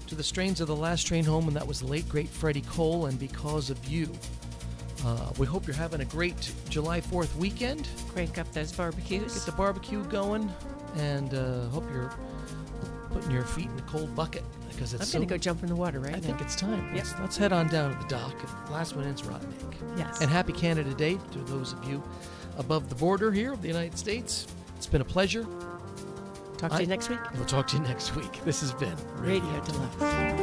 to the strains of the last train home, and that was the late, great Freddie Cole, and Because of You. We hope you're having a great July 4th weekend. Crank up those barbecues. Get the barbecue going, and hope you're putting your feet in the cold bucket, because it's I'm going to go jump in the water right now. I think it's time. Yep. Let's head on down to the dock. Last one in's Rotnik. Yes. And happy Canada Day to those of you above the border here of the United States. It's been a pleasure. Talk to you next week. We'll talk to you next week. This has been Radio Deluxe.